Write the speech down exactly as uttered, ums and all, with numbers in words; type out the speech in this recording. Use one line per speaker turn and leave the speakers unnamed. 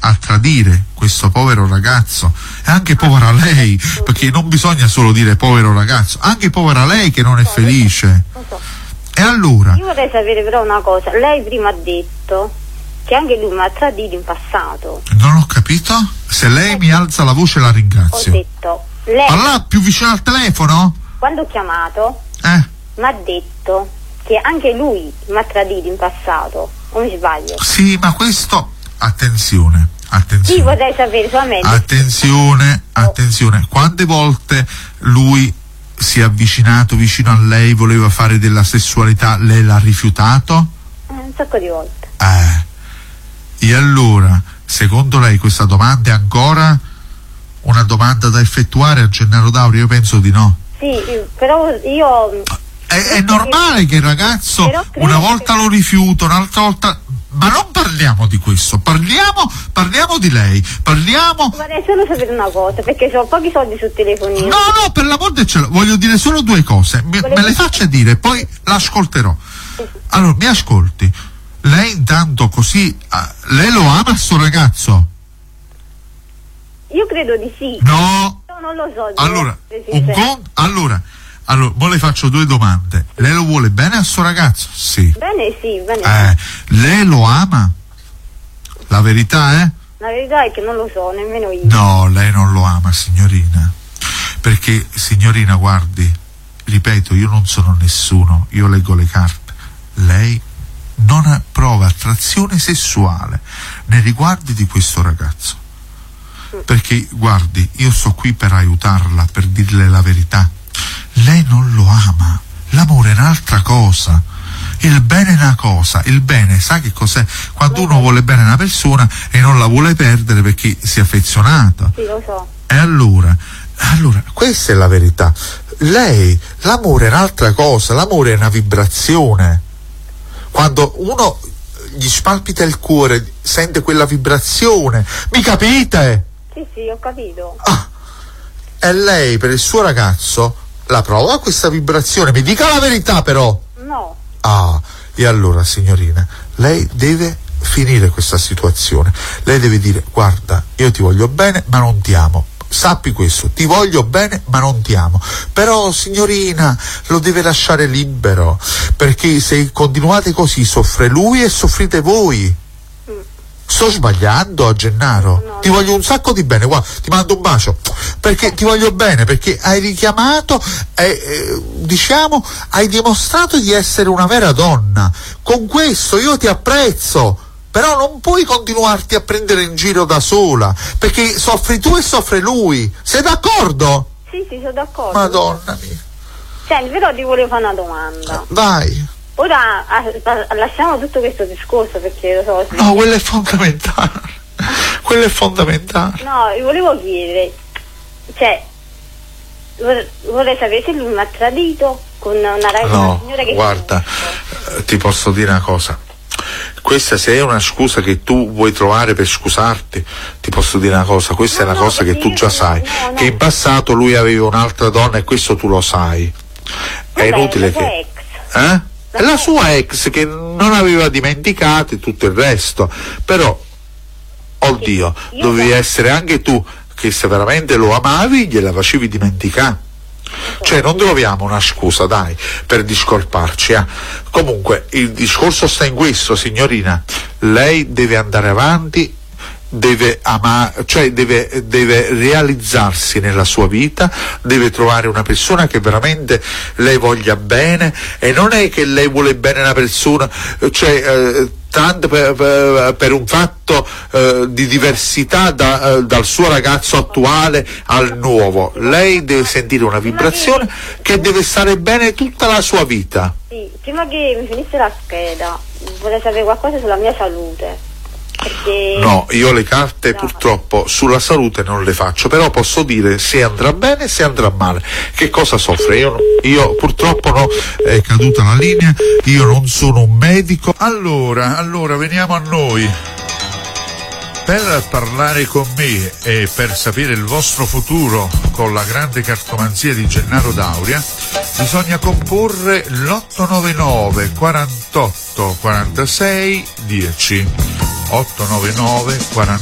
a tradire questo povero ragazzo, e anche povera lei, perché non bisogna solo dire povero ragazzo, anche povera lei che non è felice. E allora?
Io vorrei sapere però una cosa, lei prima ha detto che anche lui mi ha tradito in passato.
Non ho capito? Se lei mi alza la voce la ringrazio.
Ho detto, lei...
Allora, più vicino al telefono?
Quando ho chiamato,
eh?
mi ha detto che anche lui mi ha tradito in passato, o mi sbaglio?
Sì, ma questo, attenzione, attenzione.
Sì, vorrei sapere solamente.
Attenzione, attenzione, quante volte lui si è avvicinato vicino a lei, voleva fare della sessualità, lei l'ha rifiutato?
Eh, un sacco di volte.
Eh, e allora, secondo lei questa domanda è ancora una domanda da effettuare a Gennaro D'Auria? Io penso di no.
Sì, però io...
È, è normale che il ragazzo una volta lo rifiuta, un'altra volta... Ma non parliamo di questo, parliamo, parliamo di lei, parliamo...
Vorrei solo sapere una cosa, perché ho pochi soldi sul telefonino.
No, no, per l'amor del cielo, voglio dire solo due cose, me, me le faccia dire, poi l'ascolterò. Allora, mi ascolti, lei intanto così, uh, lei lo ama sto ragazzo?
Io credo di sì.
No.
No, non lo so.
Allora, un con... allora... Allora, mo le faccio due domande. Lei lo vuole bene a suo ragazzo? Sì.
Bene, sì, bene.
Eh, lei lo ama? La verità è?
La verità è che non lo so, nemmeno io.
No, lei non lo ama, signorina. Perché, signorina, guardi, ripeto, io non sono nessuno, io leggo le carte. Lei non prova attrazione sessuale nei riguardi di questo ragazzo. Perché, guardi, io sto qui per aiutarla, per dirle la verità. Lei non lo ama, l'amore è un'altra cosa, il bene è una cosa, il bene sa che cos'è? Quando uno vuole bene a una persona e non la vuole perdere perché si è affezionata.
Sì, lo so.
E allora, allora, questa è la verità. Lei, l'amore è un'altra cosa, l'amore è una vibrazione. Quando uno gli spalpita il cuore, sente quella vibrazione, mi capite?
Sì, sì, ho capito.
Ah, e lei per il suo ragazzo la prova questa vibrazione, mi dica la verità però.
No.
Ah, e allora signorina, lei deve finire questa situazione, lei deve dire: guarda, io ti voglio bene ma non ti amo, sappi questo, ti voglio bene ma non ti amo, però signorina lo deve lasciare libero, perché se continuate così soffre lui e soffrite voi. Sto sbagliando a Gennaro? No, ti voglio un sacco di bene, guarda, ti mando un bacio, perché ti voglio bene, perché hai richiamato, eh, eh, diciamo, hai dimostrato di essere una vera donna. Con questo io ti apprezzo, però non puoi continuarti a prendere in giro da sola, perché soffri tu e soffre lui. Sei d'accordo?
Sì, sì, sono d'accordo.
Madonna mia.
Senti, però ti volevo fare una domanda.
Vai.
Ora a, a, lasciamo tutto questo discorso, perché lo so.
No, quello è fondamentale. Quello è fondamentale.
No, vi volevo chiedere, cioè, vor, vorrei sapere se lui mi ha tradito con una ragazza,
no,
una signora che...
guarda, eh, ti posso dire una cosa. Questa, se è una scusa che tu vuoi trovare per scusarti, ti posso dire una cosa, questa no, è una no, cosa che tu già sai, no, no. che in passato lui aveva un'altra donna e questo tu lo sai. È
Vabbè,
inutile che...
Ex.
Eh? È la sua ex che non aveva dimenticato e tutto il resto, però, oddio, sì, dovevi so. essere anche tu, che se veramente lo amavi gliela facevi dimenticare. Cioè non troviamo una scusa, dai, per discolparci. Eh. Comunque il discorso sta in questo, signorina, lei deve andare avanti, deve amare, cioè deve, deve realizzarsi nella sua vita, deve trovare una persona che veramente lei voglia bene, e non è che lei vuole bene una persona, cioè eh, tanto per, per, per un fatto eh, di diversità da, eh, dal suo ragazzo attuale al nuovo. Lei deve sentire una vibrazione che deve stare bene tutta la sua vita.
Sì, prima che mi finisse la scheda vorrei sapere qualcosa sulla mia salute. Perché... No,
io le carte no. purtroppo sulla salute non le faccio, però posso dire se andrà bene, se andrà male, che cosa soffre. Io, io purtroppo no, è caduta la linea, io non sono un medico. Allora, allora veniamo a noi. Per parlare con me e per sapere il vostro futuro con la grande cartomanzia di Gennaro D'Auria bisogna comporre l'otto nove nove quarantotto quarantasei dieci. otto nove nove quarantotto